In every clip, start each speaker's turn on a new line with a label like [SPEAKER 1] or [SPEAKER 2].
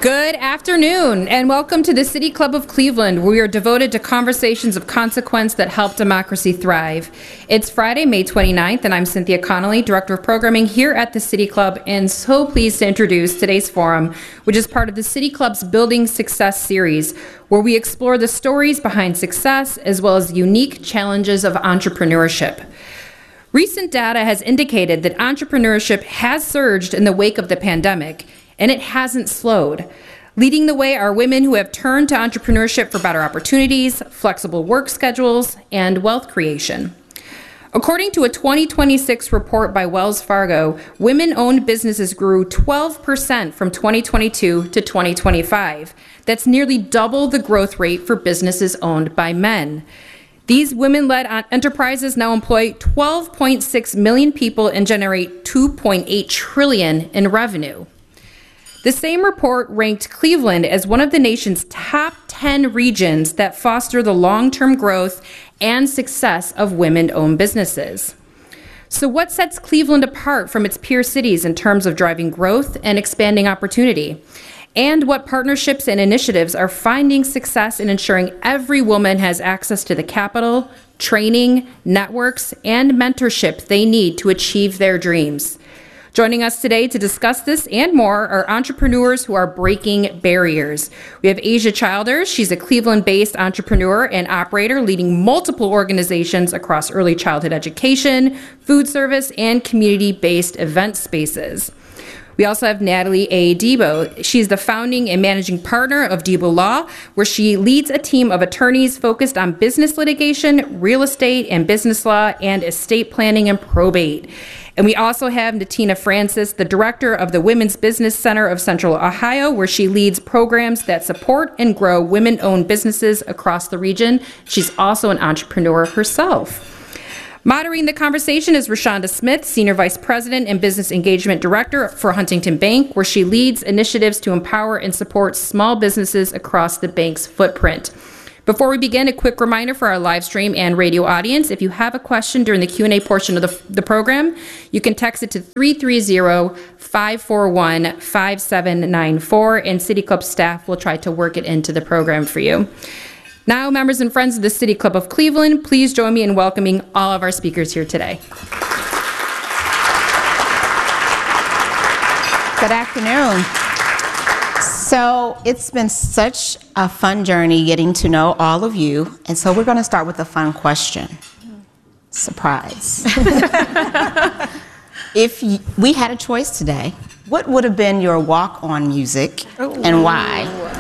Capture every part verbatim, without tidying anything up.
[SPEAKER 1] Good afternoon, and welcome to the City Club of Cleveland, where we are devoted to conversations of consequence that help democracy thrive. It's Friday, May twenty-ninth, and I'm Cynthia Connolly, Director of Programming here at the City Club, and so pleased to introduce today's forum, which is part of the City Club's Building Success series, where we explore the stories behind success as well as the unique challenges of entrepreneurship. Recent data has indicated that entrepreneurship has surged in the wake of the pandemic, and it hasn't slowed. Leading the way are women who have turned to entrepreneurship for better opportunities, flexible work schedules, and wealth creation. According to a twenty twenty-six report by Wells Fargo, women-owned businesses grew twelve percent from twenty twenty-two to twenty twenty-five. That's nearly double the growth rate for businesses owned by men. These women-led enterprises now employ twelve point six million people and generate two point eight trillion dollars in revenue. The same report ranked Cleveland as one of the nation's top ten regions that foster the long-term growth and success of women-owned businesses. So what sets Cleveland apart from its peer cities in terms of driving growth and expanding opportunity? And what partnerships and initiatives are finding success in ensuring every woman has access to the capital, training, networks, and mentorship they need to achieve their dreams? Joining us today to discuss this and more are entrepreneurs who are breaking barriers. We have Asia Childers. She's a Cleveland-based entrepreneur and operator leading multiple organizations across early childhood education, food service, and community-based event spaces. We also have Natalie A. Debo. She's the founding and managing partner of Debo Law, where she leads a team of attorneys focused on business litigation, real estate and business law, and estate planning and probate. And we also have Natina Francis, the director of the Women's Business Center of Central Ohio, where she leads programs that support and grow women-owned businesses across the region. She's also an entrepreneur herself. Moderating the conversation is Rashonda Smith, Senior Vice President and Business Engagement Director for Huntington Bank, where she leads initiatives to empower and support small businesses across the bank's footprint. Before we begin, a quick reminder for our live stream and radio audience. If you have a question during the Q and A portion of the, the program, you can text it to three three zero, five four one, five seven nine four, and City Club staff will try to work it into the program for you. Now, members and friends of the City Club of Cleveland, please join me in welcoming all of our speakers here today.
[SPEAKER 2] Good afternoon. So it's been such a fun journey getting to know all of you, and so we're going to start with a fun question. Surprise. If you, we had a choice today, what would have been your walk-on music and why?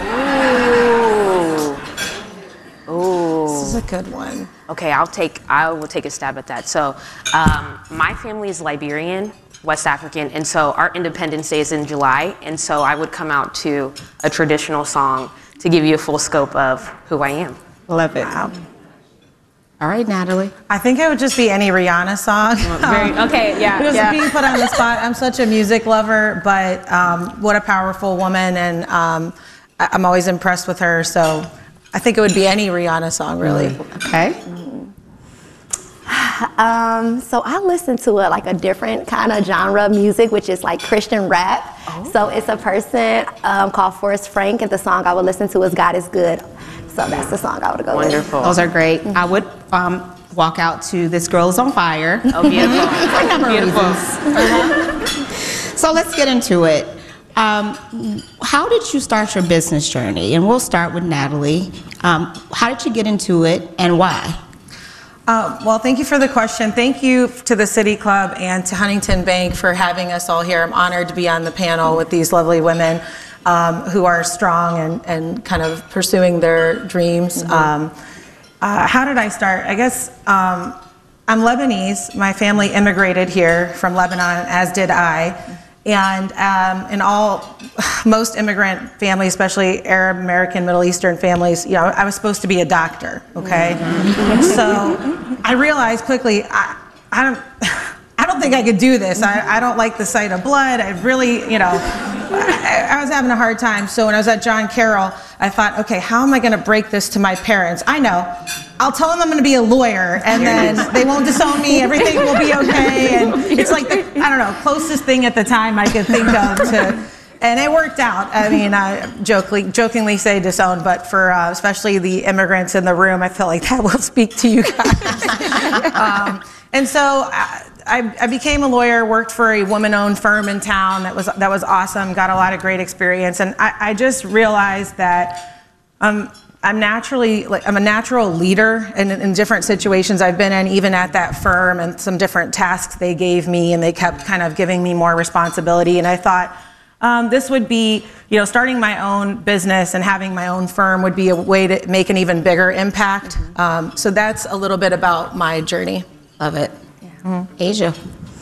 [SPEAKER 3] Ooh. Ooh.
[SPEAKER 4] This is a good one.
[SPEAKER 3] Okay, I'll take, I will take a stab at that. So um, my family is Liberian, West African, and so our Independence Day is in July, and so I would come out to a traditional song to give you a full scope of who I am.
[SPEAKER 2] Love it. Wow. All right, Natalie.
[SPEAKER 4] I think it would just be any Rihanna song.
[SPEAKER 3] Very, okay, yeah.
[SPEAKER 4] Because
[SPEAKER 3] yeah.
[SPEAKER 4] being put on the spot, I'm such a music lover, but um, what a powerful woman, and um, I- I'm always impressed with her, so I think it would be any Rihanna song, really.
[SPEAKER 2] Okay.
[SPEAKER 5] Um, so I listen to a, like a different kind of genre of music, which is like Christian rap. Oh. So it's a person um, called Forrest Frank, and the song I would listen to is God is Good. So that's the song I would go
[SPEAKER 3] Wonderful.
[SPEAKER 5] with.
[SPEAKER 2] Those are great. Mm-hmm. I would um, walk out to This Girl is on Fire.
[SPEAKER 3] Oh, beautiful.
[SPEAKER 2] For a number
[SPEAKER 3] beautiful.
[SPEAKER 2] of reasons. Uh-huh. So let's get into it. Um, how did you start your business journey? And we'll start with Natalie. Um, how did you get into it and why?
[SPEAKER 4] Uh, well, thank you for the question. Thank you to the City Club and to Huntington Bank for having us all here. I'm honored to be on the panel with these lovely women um, who are strong and, and kind of pursuing their dreams. Mm-hmm. um, uh, how did I start? I guess um, I'm Lebanese. My family immigrated here from Lebanon, as did I. And um, in all, most immigrant families, especially Arab, American, Middle Eastern families, you know, I was supposed to be a doctor, okay? Mm-hmm. So I realized quickly, I, I don't, I don't think I could do this. I, I don't like the sight of blood. I really, you know, I, I was having a hard time. So when I was at John Carroll, I thought, okay, how am I going to break this to my parents? I know. I'll tell them I'm going to be a lawyer, and then they won't disown me. Everything will be okay. And it's like the, I don't know, closest thing at the time I could think of to. and it worked out. I mean, I jokingly, jokingly say disowned, but for uh, especially the immigrants in the room, I feel like that will speak to you guys. um, and so I, I became a lawyer, worked for a woman-owned firm in town. That was that was awesome. Got a lot of great experience, and I, I just realized that um, I'm naturally like I'm a natural leader in, in different situations I've been in, even at that firm, and some different tasks they gave me, and they kept kind of giving me more responsibility. And I thought um, this would be, you know, starting my own business and having my own firm would be a way to make an even bigger impact. Mm-hmm. Um, so that's a little bit about my journey.
[SPEAKER 2] Love it. Mm-hmm. Asia.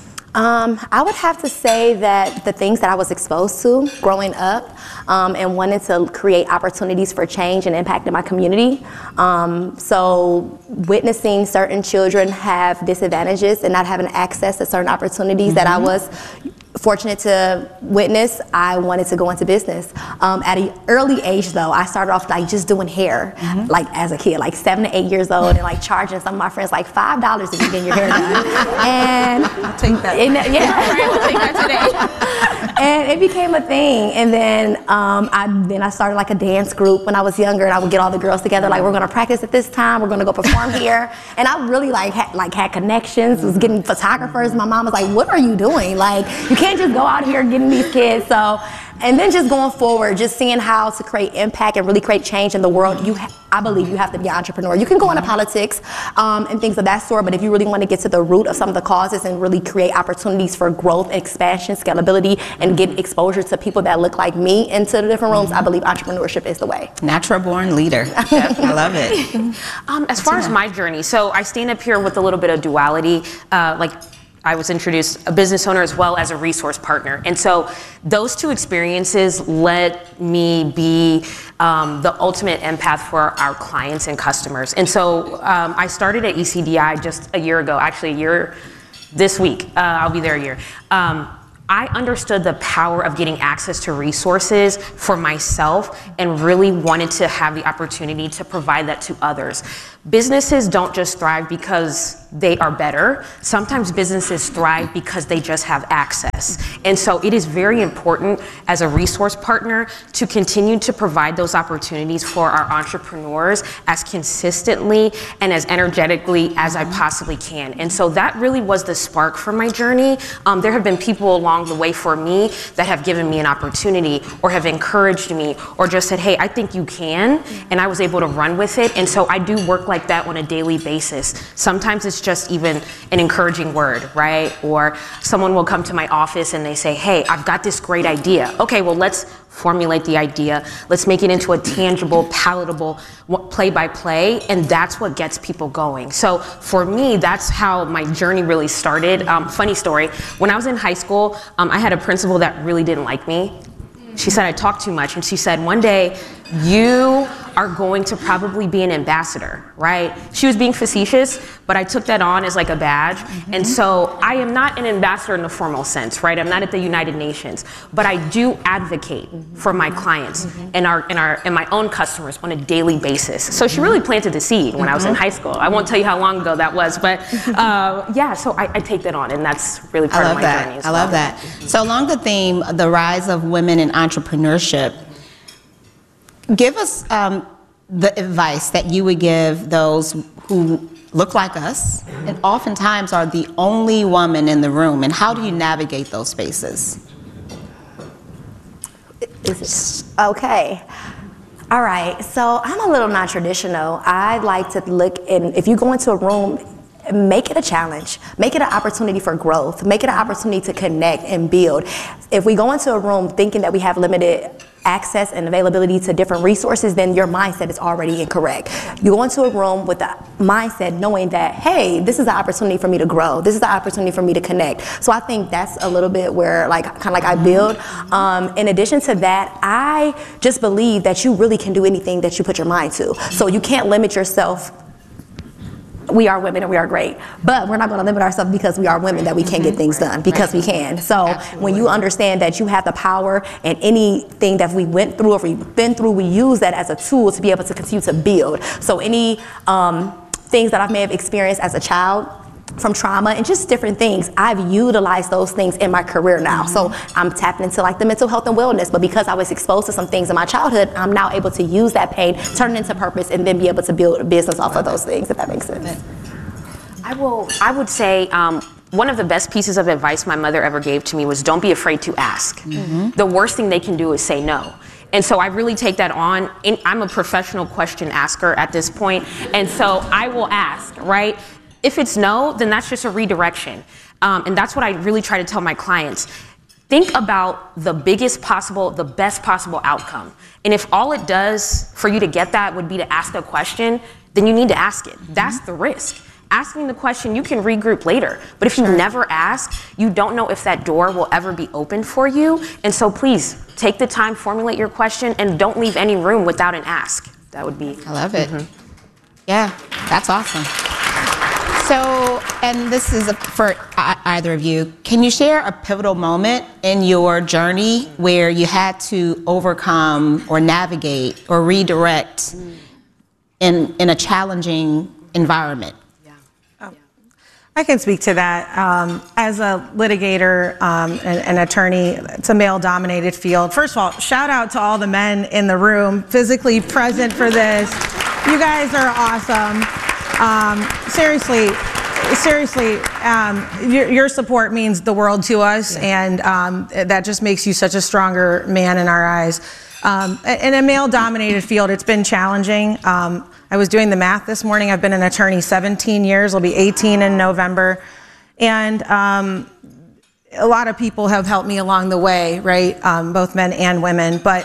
[SPEAKER 5] Um, I would have to say that the things that I was exposed to growing up um, and wanted to create opportunities for change and impact in my community. Um, so witnessing certain children have disadvantages and not having access to certain opportunities mm-hmm. that I was fortunate to witness, I wanted to go into business. Um, at an early age though, I started off like just doing hair, mm-hmm. like as a kid, like seven to eight years old, and like charging some of my friends like five dollars if you get your hair done. And
[SPEAKER 4] I'll take that.
[SPEAKER 5] And, yeah,
[SPEAKER 1] right, we'll take that today.
[SPEAKER 5] And it became a thing. And then um, I then I started like a dance group when I was younger, and I would get all the girls together, like we're gonna practice at this time, we're gonna go perform here. And I really like had, like had connections, was getting photographers. My mom was like, "What are you doing? Like you can't just go out here getting these kids." So, and then just going forward, just seeing how to create impact and really create change in the world. You, ha- I believe you have to be an entrepreneur. You can go into politics um, and things of that sort, but if you really want to get to the root of some of the causes and really create opportunities for growth, expansion, scalability, and get exposure to people that look like me into the different rooms, I believe entrepreneurship is the way.
[SPEAKER 2] Natural born leader. I love it.
[SPEAKER 3] Um, as far as my journey, so I stand up here with a little bit of duality, uh, like I was introduced a business owner as well as a resource partner. And so those two experiences let me be um, the ultimate empath for our clients and customers. And so um, I started at E C D I just a year ago, actually a year this week. Uh, I'll be there a year. Um, I understood the power of getting access to resources for myself and really wanted to have the opportunity to provide that to others. Businesses don't just thrive because they are better. Sometimes businesses thrive because they just have access. And so it is very important as a resource partner to continue to provide those opportunities for our entrepreneurs as consistently and as energetically as I possibly can. And so that really was the spark for my journey. Um, there have been people along the way for me that have given me an opportunity or have encouraged me or just said, "Hey, I think you can," and I was able to run with it. And so I do work like that on a daily basis. Sometimes it's just even an encouraging word, right? Or someone will come to my office and they say, "Hey, I've got this great idea." Okay, well, let's formulate the idea. Let's make it into a tangible, palatable play-by-play, and that's what gets people going. So for me, that's how my journey really started. Um, funny story, when I was in high school, um, I had a principal that really didn't like me. She said I talked too much, and she said, "One day, you are going to probably be an ambassador," right? She was being facetious, but I took that on as like a badge. Mm-hmm. And so I am not an ambassador in the formal sense, right? I'm not at the United Nations, but I do advocate mm-hmm. for my clients mm-hmm. and our and our and my own customers on a daily basis. So she really planted the seed when mm-hmm. I was in high school. I won't tell you how long ago that was, but uh, yeah, so I, I take that on, and that's really part of my
[SPEAKER 2] that.
[SPEAKER 3] journey as
[SPEAKER 2] I
[SPEAKER 3] well.
[SPEAKER 2] love that. So along the theme, the rise of women in entrepreneurship, give us um, the advice that you would give those who look like us and oftentimes are the only woman in the room, and how do you navigate those spaces?
[SPEAKER 5] Okay. All right. So I'm a little non-traditional. I like to look, and if you go into a room, make it a challenge. Make it an opportunity for growth. Make it an opportunity to connect and build. If we go into a room thinking that we have limited access and availability to different resources, then your mindset is already incorrect. You go into a room with the mindset knowing that, hey, this is an opportunity for me to grow. This is the opportunity for me to connect. So I think that's a little bit where, like, kind of like I build. Um, in addition to that, I just believe that you really can do anything that you put your mind to. So you can't limit yourself. We are women and we are great, but we're not going to limit ourselves because we are women that we can't get things done, because we can. So Absolutely. When you understand that you have the power, and anything that we went through or we've been through, we use that as a tool to be able to continue to build. So any um, things that I may have experienced as a child, from trauma and just different things. I've utilized those things in my career now. Mm-hmm. So I'm tapping into like the mental health and wellness, but because I was exposed to some things in my childhood, I'm now able to use that pain, turn it into purpose, and then be able to build a business off of those things, if that makes sense.
[SPEAKER 3] I will, I would say, um, one of the best pieces of advice my mother ever gave to me was don't be afraid to ask. Mm-hmm. The worst thing they can do is say no. And so I really take that on. I'm a professional question asker at this point, and so I will ask, right? If it's no, then that's just a redirection. Um, and that's what I really try to tell my clients. Think about the biggest possible, the best possible outcome. And if all it does for you to get that would be to ask a question, then you need to ask it. Mm-hmm. That's the risk. Asking the question, you can regroup later. But if you sure. never ask, you don't know if that door will ever be open for you. And so please, take the time, formulate your question, and don't leave any room without an ask. That would be...
[SPEAKER 2] I love it.
[SPEAKER 3] Mm-hmm.
[SPEAKER 2] Yeah, that's awesome. So, and this is a, for either of you, can you share a pivotal moment in your journey where you had to overcome or navigate or redirect in, in a challenging environment?
[SPEAKER 4] I can speak to that. Um, as a litigator, um, an, an attorney, it's a male-dominated field. First of all, shout out to all the men in the room physically present for this. You guys are awesome. Um, seriously, seriously, um, your, your support means the world to us, and um, that just makes you such a stronger man in our eyes. Um, in a male-dominated field, it's been challenging. Um, I was doing the math this morning. I've been an attorney seventeen years. I'll be eighteen in November. And um, a lot of people have helped me along the way, right? Um, both men and women. But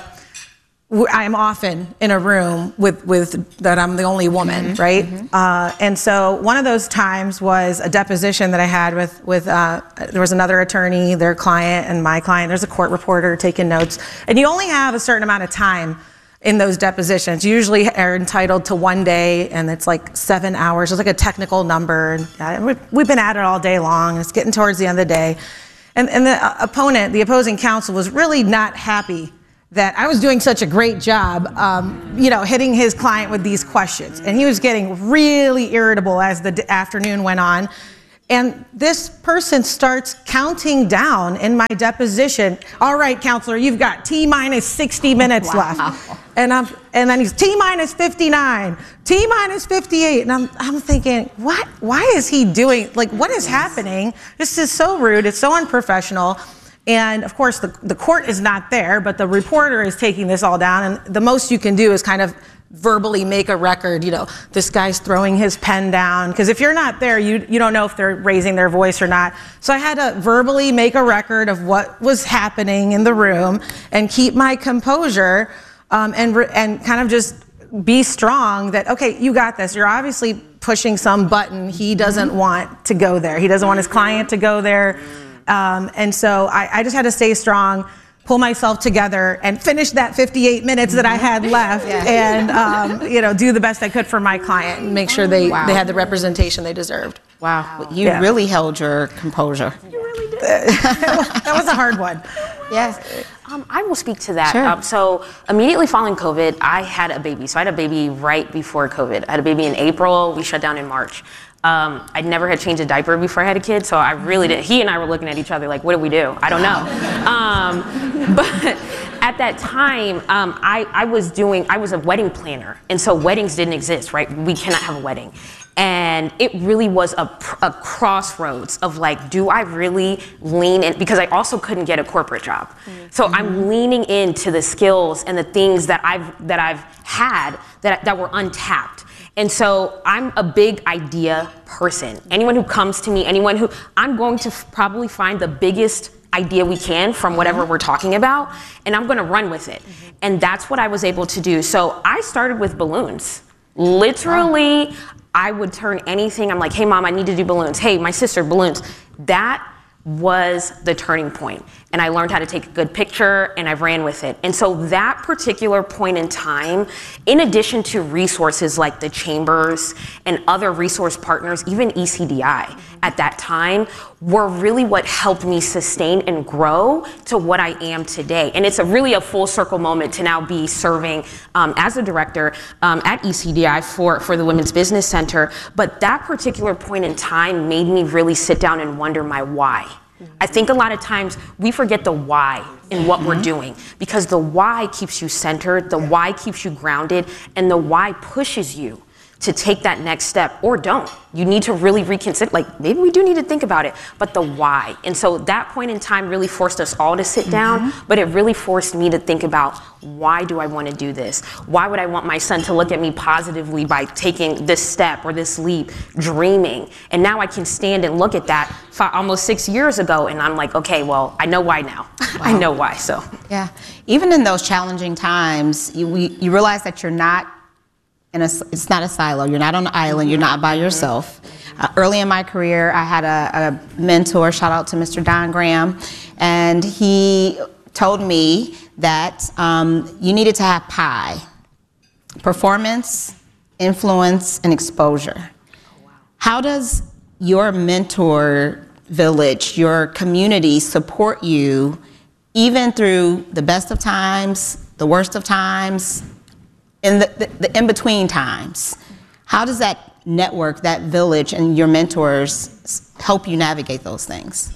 [SPEAKER 4] w- I'm often in a room with, with that I'm the only woman, mm-hmm. right? Mm-hmm. Uh, and so one of those times was a deposition that I had with, with uh, there was another attorney, their client, and my client. There's a court reporter taking notes. And you only have a certain amount of time in those depositions. You usually are entitled to one day, and it's like seven hours. It's like a technical number. And we've been at it all day long. It's getting towards the end of the day. And, and the opponent, the opposing counsel, was really not happy that I was doing such a great job, um, you know, hitting his client with these questions. And he was getting really irritable as the d- afternoon went on. And this person starts counting down in my deposition. All right, counselor, you've got T minus sixty minutes wow. left. And I'm, and then he's T minus fifty-nine, T minus fifty-eight. And I'm, I'm thinking, what? Why is he doing, like, what is yes. happening? This is so rude. It's so unprofessional. And of course, the, the court is not there, but the reporter is taking this all down. And the most you can do is kind of verbally make a record, you know, this guy's throwing his pen down. Because if you're not there, you you don't know if they're raising their voice or not. So I had to verbally make a record of what was happening in the room and keep my composure um, and re- and kind of just be strong that, okay, you got this. You're obviously pushing some button he doesn't want to go there. He doesn't want his client to go there. Um, and so I, I just had to stay strong, pull myself together, and finish that fifty-eight minutes that I had left, yeah. and um, you know, do the best I could for my client and make sure they, wow. they had the representation they deserved.
[SPEAKER 2] Wow, wow. you yeah. really held your composure.
[SPEAKER 3] You really did.
[SPEAKER 4] That was a hard one.
[SPEAKER 2] Yes.
[SPEAKER 3] Um, I will speak to that.
[SPEAKER 2] Sure.
[SPEAKER 3] Um, so immediately following COVID, I had a baby. So I had a baby right before COVID. I had a baby in April. We shut down in March. Um, I'd never had changed a diaper before I had a kid, so I really didn't. He and I were looking at each other like, what do we do? I don't know. Um, but at that time, um, I, I was doing, I was a wedding planner, and so weddings didn't exist, right? We cannot have a wedding. And it really was a, a crossroads of like, do I really lean in? Because I also couldn't get a corporate job. Mm-hmm. So I'm leaning into the skills and the things that I've, that I've had that, that were untapped. And so I'm a big idea person. Anyone who comes to me, anyone who, I'm going to f- probably find the biggest idea we can from whatever we're talking about, and I'm gonna run with it. Mm-hmm. And that's what I was able to do. So I started with balloons. Literally, wow. I would turn anything, I'm like, hey mom, I need to do balloons. Hey, my sister, balloons. That was the turning point. And and I learned how to take a good picture, and I ran with it. And so that particular point in time, in addition to resources like the chambers and other resource partners, even E C D I at that time, were really what helped me sustain and grow to what I am today. And it's a really a full circle moment to now be serving um, as a director um, at E C D I for, for the Women's Business Center. But that particular point in time made me really sit down and wonder my why. I think a lot of times we forget the why in what mm-hmm. we're doing, because the why keeps you centered, the why keeps you grounded, and the why pushes you to take that next step, or don't. You need to really reconsider, like maybe we do need to think about it, but the why. And so that point in time really forced us all to sit down, mm-hmm. but it really forced me to think about, why do I want to do this? Why would I want my son to look at me positively by taking this step or this leap, dreaming? And now I can stand and look at that five, almost six years ago, and I'm like, okay, well, I know why now. Wow. I know why, so.
[SPEAKER 2] Yeah, even in those challenging times, you, we, you realize that you're not in a, it's not a silo. You're not on an island. You're not by yourself. Uh, early in my career, I had a, a mentor, shout out to Mister Don Graham, and he told me that um, you needed to have PIE, performance, influence, and exposure. Oh, wow. How does your mentor village, your community support you even through the best of times, the worst of times, in the, the, the in-between times? How does that network, that village, and your mentors help you navigate those things?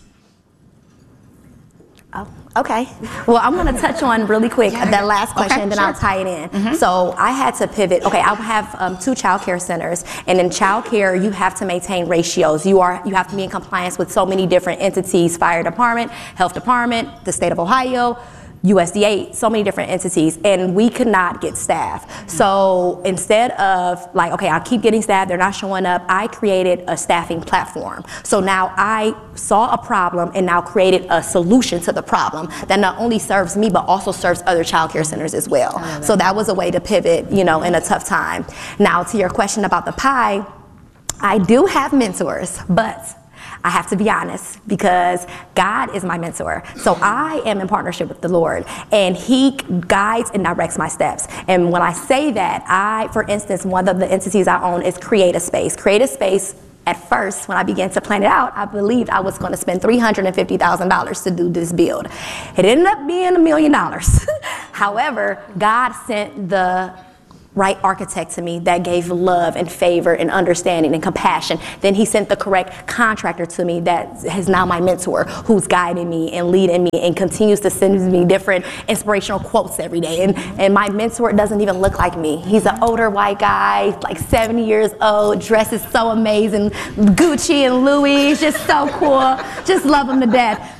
[SPEAKER 5] Oh, okay. Well, I'm going to touch on really quick yeah. that last question, okay, then sure. I'll tie it in. Mm-hmm. So I had to pivot. Okay, I have um, two child care centers, and in child care, you have to maintain ratios. You are you have to be in compliance with so many different entities: fire department, health department, the state of Ohio, U S D A, so many different entities, and we could not get staff. So instead of like, okay, I'll keep getting staff, they're not showing up, I created a staffing platform. So now I saw a problem and now created a solution to the problem that not only serves me, but also serves other child care centers as well. That. So that was a way to pivot, you know, in a tough time. Now to your question about the PIE, I do have mentors, but I have to be honest, because God is my mentor. So I am in partnership with the Lord, and He guides and directs my steps. And when I say that, I, for instance, one of the entities I own is Create a Space. Create a Space, at first, when I began to plan it out, I believed I was going to spend three hundred fifty thousand dollars to do this build. It ended up being a million dollars. However, God sent the right architect to me that gave love and favor and understanding and compassion. Then He sent the correct contractor to me that is now my mentor, who's guiding me and leading me and continues to send me different inspirational quotes every day. And, and my mentor doesn't even look like me. He's an older white guy, like seventy years old, dresses so amazing, Gucci and Louis, just so cool. Just love him to death.